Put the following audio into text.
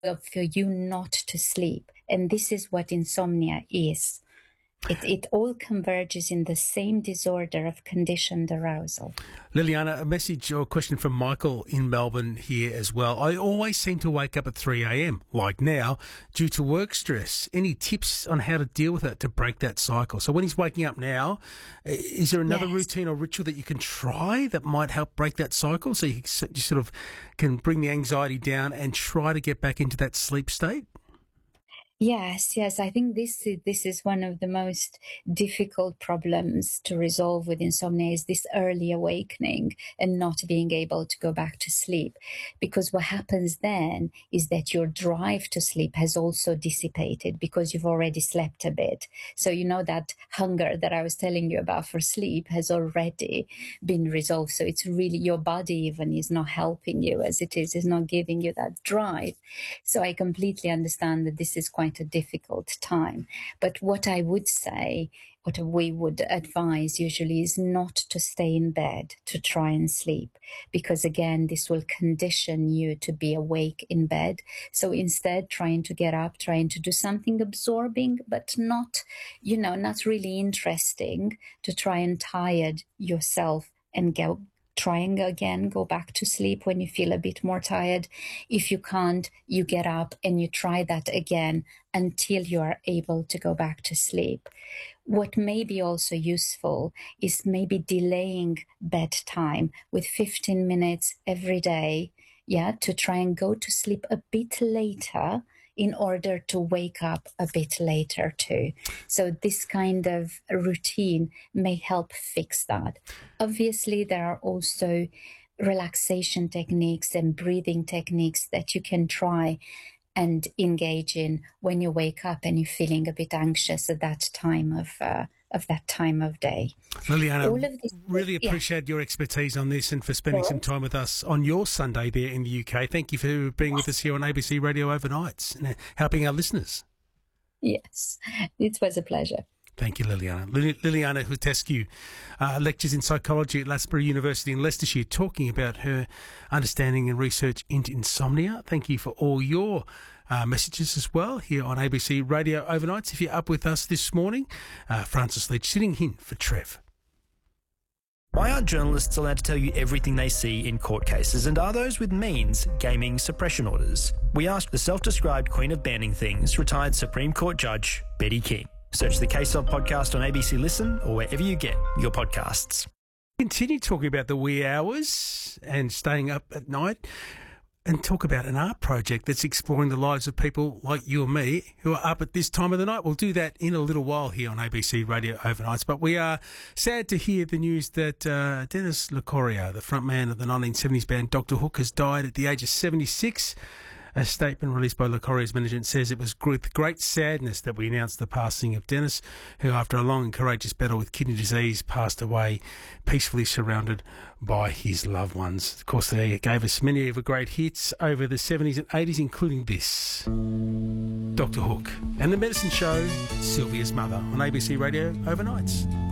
for you not to sleep. And this is what insomnia is. It all converges in the same disorder of conditioned arousal. Liliana, a message or question from Michael in Melbourne here as well. I always seem to wake up at 3 a.m, like now, due to work stress. Any tips on how to deal with it to break that cycle? So when he's waking up now, is there another routine or ritual that you can try that might help break that cycle so you sort of can bring the anxiety down and try to get back into that sleep state? Yes. I think this is one of the most difficult problems to resolve with insomnia, is this early awakening and not being able to go back to sleep. Because what happens then is that your drive to sleep has also dissipated because you've already slept a bit. So that hunger that I was telling you about for sleep has already been resolved. So it's really your body even is not helping you as it is not giving you that drive. So I completely understand that this is quite a difficult time. But what I would say, what we would advise usually, is not to stay in bed to try and sleep, because again, this will condition you to be awake in bed. So instead, trying to get up, trying to do something absorbing, but not really interesting, to try and tire yourself and trying again, go back to sleep when you feel a bit more tired. If you can't, you get up and you try that again until you are able to go back to sleep. What may be also useful is maybe delaying bedtime with 15 minutes every day, to try and go to sleep a bit later in order to wake up a bit later too. So this kind of routine may help fix that. Obviously, there are also relaxation techniques and breathing techniques that you can try and engage in when you wake up and you're feeling a bit anxious at that time of day. Liliana, really appreciate your expertise on this and for spending some time with us on your Sunday there in the UK. Thank you for being with us here on ABC Radio Overnights and helping our listeners. Yes, it was a pleasure. Thank you, Liliana. Liliana Hutescu lectures in psychology at Loughborough University in Leicestershire, talking about her understanding and research into insomnia. Thank you for all your messages as well here on ABC Radio Overnights. If you're up with us this morning, Francis Leach sitting in for Trev. Why aren't journalists allowed to tell you everything they see in court cases, and are those with means gaming suppression orders? We asked the self-described Queen of Banning Things, retired Supreme Court Judge Betty King. Search the Case Of podcast on ABC Listen or wherever you get your podcasts. Continue talking about the wee hours and staying up at night, and talk about an art project that's exploring the lives of people like you and me who are up at this time of the night. We'll do that in a little while here on ABC Radio Overnights. But we are sad to hear the news that Denis Locoria, the frontman of the 1970s band Dr. Hook, has died at the age of 76. A statement released by Locoria's management says it was with great sadness that we announced the passing of Denis, who, after a long and courageous battle with kidney disease, passed away peacefully surrounded by his loved ones. Of course, they gave us many of the great hits over the 70s and 80s, including this, Dr. Hook, and The Medicine Show, Sylvia's Mother, on ABC Radio Overnights.